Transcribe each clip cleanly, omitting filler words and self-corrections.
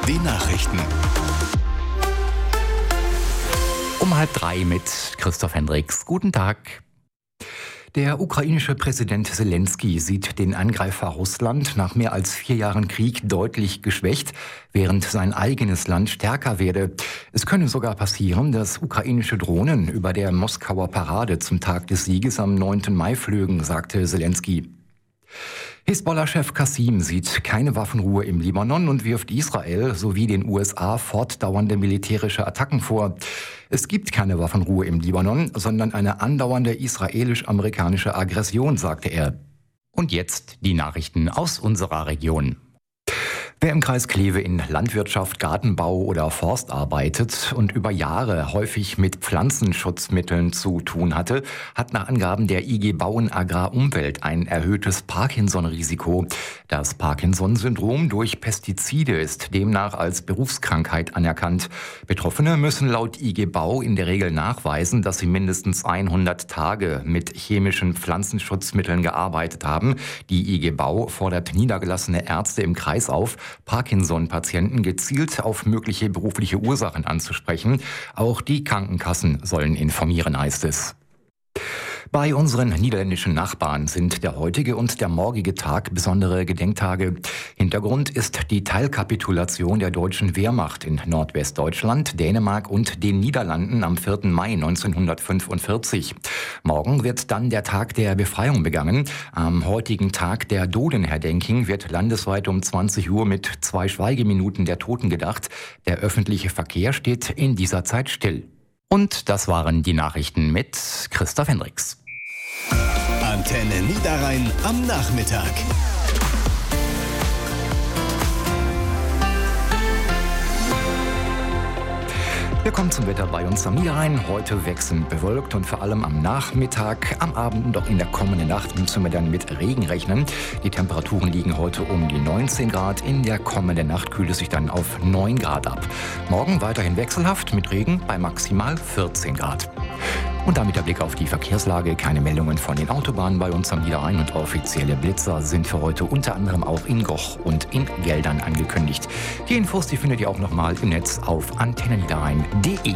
Die Nachrichten. Um 2:30 mit Christoph Hendricks. Guten Tag. Der ukrainische Präsident Selenskyj sieht den Angreifer Russland nach mehr als 4 Jahren Krieg deutlich geschwächt, während sein eigenes Land stärker werde. Es könne sogar passieren, dass ukrainische Drohnen über der Moskauer Parade zum Tag des Sieges am 9. Mai flögen, sagte Selenskyj. Hisbollah-Chef Qassim sieht keine Waffenruhe im Libanon und wirft Israel sowie den USA fortdauernde militärische Attacken vor. Es gibt keine Waffenruhe im Libanon, sondern eine andauernde israelisch-amerikanische Aggression, sagte er. Und jetzt die Nachrichten aus unserer Region. Wer im Kreis Kleve in Landwirtschaft, Gartenbau oder Forst arbeitet und über Jahre häufig mit Pflanzenschutzmitteln zu tun hatte, hat nach Angaben der IG Bauen Agrar Umwelt ein erhöhtes Parkinson-Risiko. Das Parkinson-Syndrom durch Pestizide ist demnach als Berufskrankheit anerkannt. Betroffene müssen laut IG Bau in der Regel nachweisen, dass sie mindestens 100 Tage mit chemischen Pflanzenschutzmitteln gearbeitet haben. Die IG Bau fordert niedergelassene Ärzte im Kreis auf, Parkinson-Patienten gezielt auf mögliche berufliche Ursachen anzusprechen. Auch die Krankenkassen sollen informieren, heißt es. Bei unseren niederländischen Nachbarn sind der heutige und der morgige Tag besondere Gedenktage. Hintergrund ist die Teilkapitulation der deutschen Wehrmacht in Nordwestdeutschland, Dänemark und den Niederlanden am 4. Mai 1945. Morgen wird dann der Tag der Befreiung begangen. Am heutigen Tag der Dodenherdenking wird landesweit um 20 Uhr mit 2 Schweigeminuten der Toten gedacht. Der öffentliche Verkehr steht in dieser Zeit still. Und das waren die Nachrichten mit Christoph Hendricks. Antenne Niederrhein am Nachmittag. Wir kommen zum Wetter bei uns am Niederrhein. Heute wechselnd bewölkt und vor allem am Nachmittag, am Abend und auch in der kommenden Nacht müssen wir dann mit Regen rechnen. Die Temperaturen liegen heute um die 19 Grad. In der kommenden Nacht kühlt es sich dann auf 9 Grad ab. Morgen weiterhin wechselhaft mit Regen bei maximal 14 Grad. Und damit der Blick auf die Verkehrslage. Keine Meldungen von den Autobahnen bei uns am Niederrhein und offizielle Blitzer sind für heute unter anderem auch in Goch und in Geldern angekündigt. Die Infos, die findet ihr auch nochmal im Netz auf antenneniederrhein.de.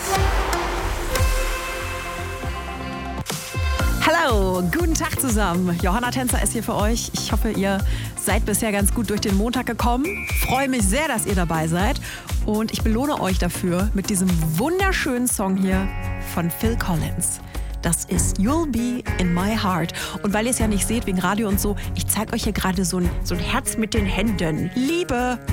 Hallo, guten Tag zusammen. Johanna Tänzer ist hier für euch. Ich hoffe, ihr seid bisher ganz gut durch den Montag gekommen. Freue mich sehr, dass ihr dabei seid. Und ich belohne euch dafür mit diesem wunderschönen Song hier von Phil Collins. Das ist You'll Be in My Heart. Und weil ihr es ja nicht seht wegen Radio und so, ich zeige euch hier gerade so ein Herz mit den Händen. Liebe!